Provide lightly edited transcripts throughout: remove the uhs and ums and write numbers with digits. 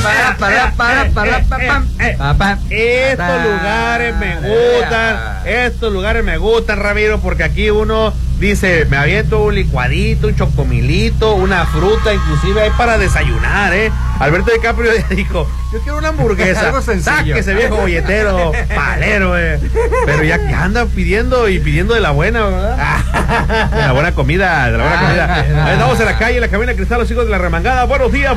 Estos lugares me gustan, Ramiro, porque aquí uno dice, me aviento un licuadito, un chocomilito, una fruta, inclusive hay para desayunar, Alberto DiCaprio dijo, yo quiero una hamburguesa. Algo sencillo. Sáquese, viejo bolletero, palero, Pero ya anda pidiendo de la buena, ¿verdad? De la buena comida, Estamos en la calle, en la cabina Cristal, los hijos de la remangada. Buenos días,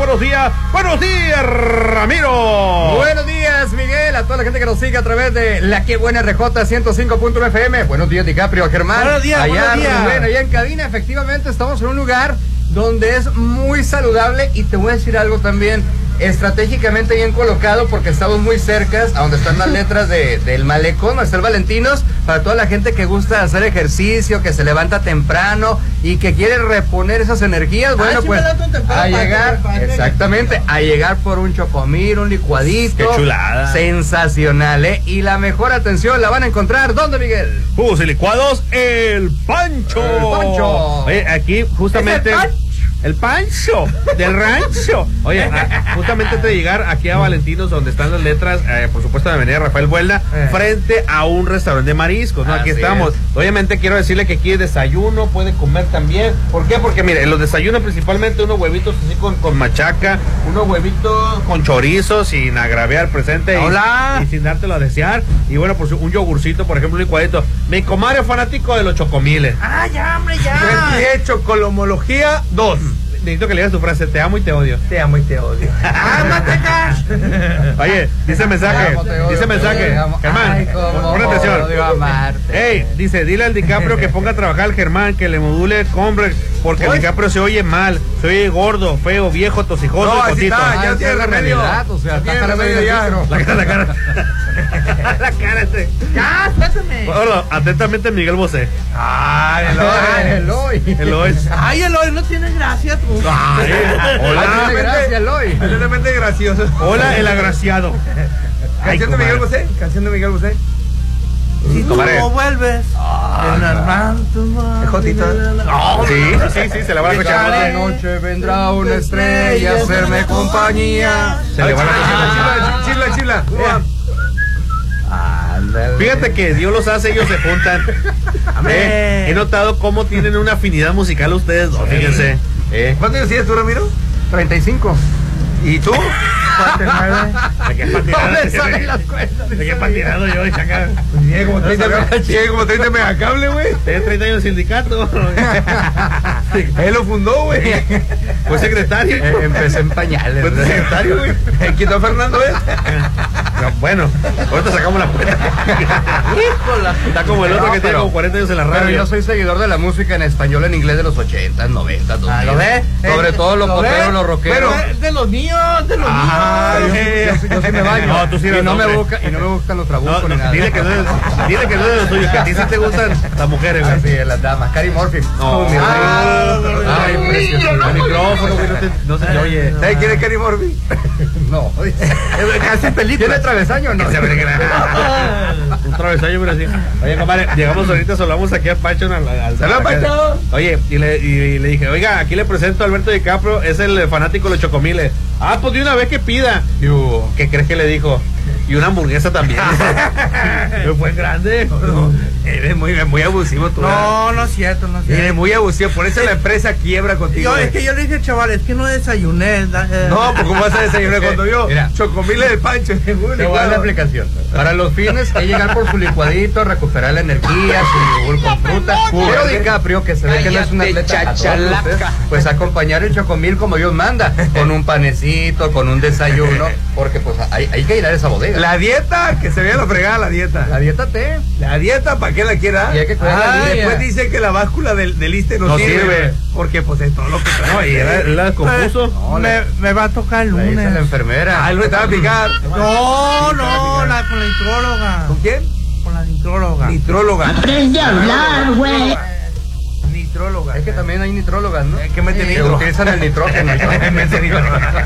Ramiro. Buenos días, Miguel, a toda la gente que nos sigue a través de la que buena RJ 105.1 FM. Buenos días, DiCaprio, Germán. Buenos días, Rubén, allá en cabina, efectivamente, estamos en un lugar donde es muy saludable y te voy a decir algo también, estratégicamente bien colocado porque estamos muy cerca a donde están las letras del malecón, Marcel Valentinos, para toda la gente que gusta hacer ejercicio, que se levanta temprano y que quiere reponer esas energías. Bueno, pues a llegar, exactamente, a llegar por un chocomil, un licuadito. Qué chulada. Sensacional, y la mejor atención la van a encontrar, ¿dónde, Miguel? Jugos y licuados, el Pancho. El Pancho. Oye, aquí justamente el Pancho del rancho. Oye, justamente antes de llegar aquí a Valentinos, donde están las letras, por supuesto, en la avenida Rafael Buelna, frente a un restaurante de mariscos, ¿no? Aquí estamos. Obviamente quiero decirle que aquí hay desayuno, puede comer también. ¿Por qué? Porque mire, en los desayunos principalmente unos huevitos así con machaca, unos huevitos con chorizo, sin agraviar presente y sin dártelo a desear. Y bueno, pues un yogurcito, por ejemplo, un licuadito. Mi comadre fanático de los chocomiles. Ya, hombre, ya. He hecho colomología 2. Necesito que le digas tu frase, te amo y te odio. Te amo y te odio. ¡Ámate, Cash! Oye, dice mensaje. Germán, pon atención. Ey, dice, dile al DiCaprio que ponga a trabajar al Germán, que le module Combre, porque el DiCaprio se oye mal, se oye gordo, feo, viejo, tosijoso y cosito. Ya tiene remedio. O sea, tiene remedio ya. La cara. La cara este. Ya, suéltame. Bueno, atentamente Miguel Bosé. Eloy. Ay, Eloy, no tienes gracia tú. Hola. Gracias, Eloy. Atentamente gracioso. Hola, el agraciado. ¿Canción de Miguel Bosé? Si tú no vuelves, Jotito. Sí, se la va a escuchar. De noche vendrá una estrella a hacerme compañía. Se le va a chila. Fíjate que Dios los hace, ellos se juntan. He notado cómo tienen una afinidad musical ustedes dos, fíjense. ¿Cuántos años tienes tú, Ramiro? 35. ¿Y tú? 49. ¿De qué patinado yo? Tiene como 30 megacable, güey. Tiene 30 años de sindicato. Él lo fundó, güey. Fue secretario. Empecé en pañales. Fue secretario, güey. ¿Quitó Fernando, Bueno, ahorita sacamos la cuenta. Está como el otro que tiene como 40 años en la radio. Pero yo soy seguidor de la música en español, en inglés de los 80, 90, 2000. ¿Lo ves? Sobre todo los poperos, los rockeros. Pero de los niños, Yo sí me baño. No, tú sí y no me gustan los trabucos ni nada. Dile que no es de los tuyos, que a ti sí te gustan las mujeres, güey. Sí, las damas. Cari Murphy. Ay, precioso. El micrófono, güey, no se oye. ¿Sabes quién es Cari Murphy? No. Casi película. ¿Tiene travesaño o no? Un travesaño, pero así. Oye, compadre, llegamos ahorita, saludamos aquí al Pancho. ¡Saludos, Pancho! Oye, y le dije, oiga, aquí le presento a Alberto DiCaprio, es el fanático de los chocomiles. Pues de una vez que pida. ¿Qué crees que le dijo? Y una hamburguesa también. Fue grande. Eres muy abusivo tú. No es cierto, Eres muy abusivo, por eso la empresa quiebra contigo. Es que yo le dije, chaval, es que no desayuné. No, pues ¿cómo vas a desayunar cuando yo? Mira, chocomiles del Pancho. Te voy a dar la aplicación. Para los fines, es llegar por su licuadito, recuperar la energía, su yogur con fruta. Pero DiCaprio, que se ve que no es un atleta chachalaca, pues acompañar el chocomil como Dios manda, con un panecito, con un desayuno, porque pues hay que ir a esa bodega. La dieta, que se vea la fregada la dieta. La dieta La dieta, ¿para qué la quiera? Y hay que cuidar después dice que la báscula del ISSSTE no sirve. Porque pues es todo lo que trae. No, y él la descompuso. Me va a tocar el lunes. La enfermera. Él me estaba picando. Con la nitróloga. ¿Con quién? Con la nitróloga. Nitróloga. Aprende a hablar, güey. Nitróloga. Es que también hay nitrólogas, ¿no? ¿Qué mete nitro? Utilizan el nitrógeno.